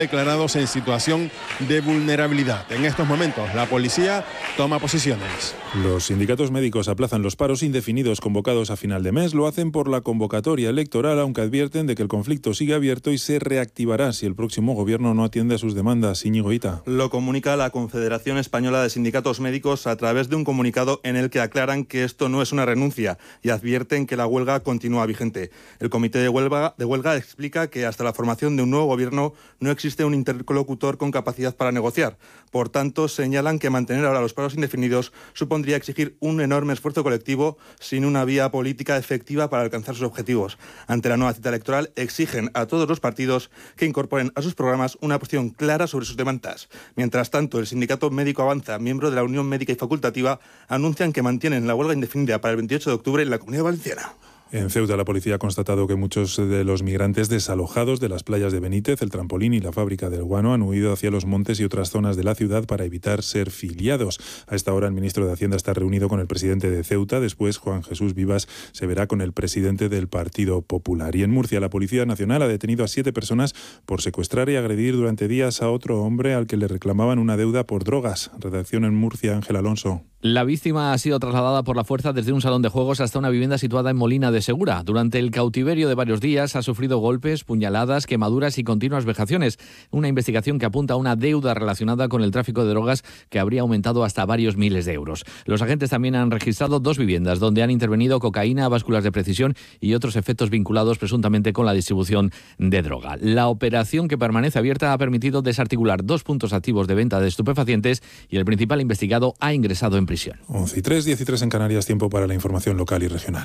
declarados en situación de vulnerabilidad. En estos momentos, la policía toma posiciones. Los sindicatos médicos aplazan los paros indefinidos convocados a final de mes. Lo hacen por la convocatoria electoral, aunque advierten de que el conflicto sigue abierto y se reactivará si el próximo gobierno no atiende a sus demandas. Íñigo Hita. Lo comunica la Confederación Española de Sindicatos Médicos a través de un comunicado en el que aclaran que esto no es una renuncia y advierten que la huelga continúa vigente. El comité de huelga explica que hasta la formación de un nuevo gobierno no existe un interlocutor con capacidad para negociar. Por tanto, señalan que mantener ahora los paros indefinidos supondría exigir un enorme esfuerzo colectivo sin una vía política efectiva para alcanzar sus objetivos. Ante la nueva cita electoral, exigen a todos los partidos que incorporen a sus programas una posición clara sobre sus demandas. Mientras tanto, el Sindicato Médico Avanza, miembro de la Unión Médica y Facultativa, anuncian que mantienen la huelga indefinida para el 28 de octubre en la Comunidad Valenciana. En Ceuta, la policía ha constatado que muchos de los migrantes desalojados de las playas de Benítez, el Trampolín y la fábrica del guano han huido hacia los montes y otras zonas de la ciudad para evitar ser filiados. A esta hora, el ministro de Hacienda está reunido con el presidente de Ceuta. Después, Juan Jesús Vivas se verá con el presidente del Partido Popular. Y en Murcia, la Policía Nacional ha detenido a 7 personas por secuestrar y agredir durante días a otro hombre al que le reclamaban una deuda por drogas. Redacción en Murcia, Ángel Alonso. La víctima ha sido trasladada por la fuerza desde un salón de juegos hasta una vivienda situada en Molina de Segura. Durante el cautiverio de varios días ha sufrido golpes, puñaladas, quemaduras y continuas vejaciones. Una investigación que apunta a una deuda relacionada con el tráfico de drogas que habría aumentado hasta varios miles de euros. Los agentes también han registrado 2 viviendas donde han intervenido cocaína, básculas de precisión y otros efectos vinculados presuntamente con la distribución de droga. La operación, que permanece abierta, ha permitido desarticular 2 puntos activos de venta de estupefacientes y el principal investigado ha ingresado en prisión. 11:03, 13:03 en Canarias, tiempo para la información local y regional.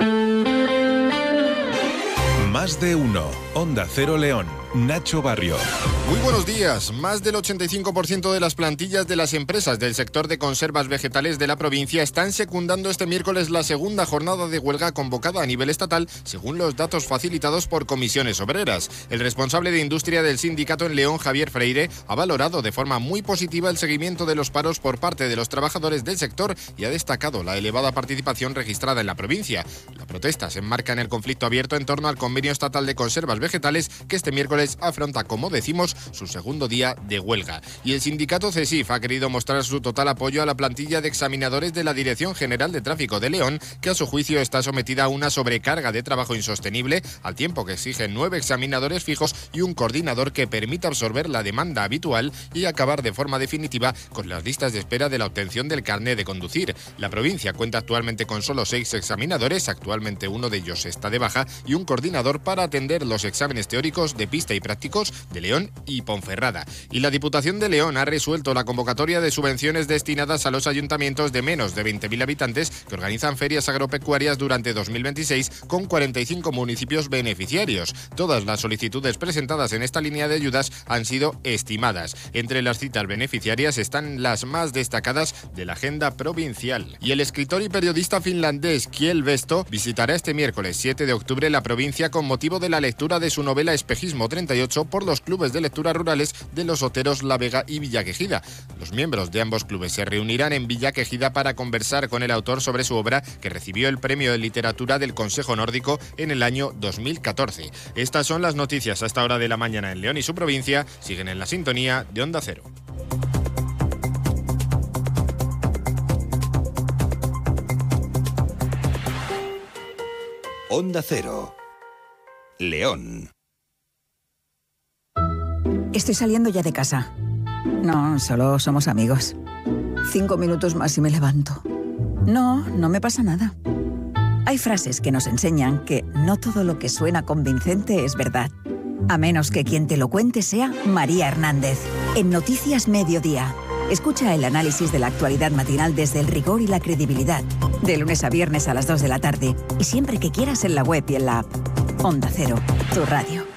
Más de uno. Onda Cero León. Nacho Barrio. Muy buenos días. Más del 85% de las plantillas de las empresas del sector de conservas vegetales de la provincia están secundando este miércoles la segunda jornada de huelga convocada a nivel estatal, según los datos facilitados por Comisiones Obreras. El responsable de industria del sindicato en León, Javier Freire, ha valorado de forma muy positiva el seguimiento de los paros por parte de los trabajadores del sector y ha destacado la elevada participación registrada en la provincia. La protesta se enmarca en el conflicto abierto en torno al convenio estatal de conservas vegetales, que este miércoles afronta, como decimos, su segundo día de huelga. Y el sindicato CESIF ha querido mostrar su total apoyo a la plantilla de examinadores de la Dirección General de Tráfico de León, que a su juicio está sometida a una sobrecarga de trabajo insostenible, al tiempo que exigen 9 examinadores fijos y un coordinador que permita absorber la demanda habitual y acabar de forma definitiva con las listas de espera de la obtención del carné de conducir. La provincia cuenta actualmente con solo 6 examinadores, actualmente uno de ellos está de baja, y un coordinador para atender los exámenes teóricos de pista y prácticos de León y Ponferrada. Y la Diputación de León ha resuelto la convocatoria de subvenciones destinadas a los ayuntamientos de menos de 20.000 habitantes que organizan ferias agropecuarias durante 2026 con 45 municipios beneficiarios. Todas las solicitudes presentadas en esta línea de ayudas han sido estimadas. Entre las citas beneficiarias están las más destacadas de la agenda provincial. Y el escritor y periodista finlandés Kjell Vesto visitará este miércoles 7 de octubre la provincia con motivo de la lectura de su novela Espejismo 38 por los clubes de lectura rurales de Los Oteros, La Vega y Villaquejida. Los miembros de ambos clubes se reunirán en Villaquejida para conversar con el autor sobre su obra, que recibió el Premio de Literatura del Consejo Nórdico en el año 2014. Estas son las noticias a esta hora de la mañana en León y su provincia. Siguen en la sintonía de Onda Cero. Onda Cero. León. Estoy saliendo ya de casa. No, solo somos amigos. 5 minutos más y me levanto. No me pasa nada. Hay frases que nos enseñan que no todo lo que suena convincente es verdad. A menos que quien te lo cuente sea María Hernández. En Noticias Mediodía. Escucha el análisis de la actualidad matinal desde el rigor y la credibilidad. De lunes a viernes a las 2 de la tarde. Y siempre que quieras en la web y en la app. Onda Cero, tu radio.